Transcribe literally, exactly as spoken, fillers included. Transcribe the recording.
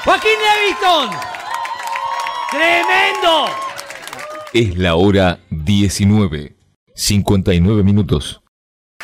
Joaquín Levington. ¡Tremendo! Es la hora diecinueve, cincuenta y nueve minutos.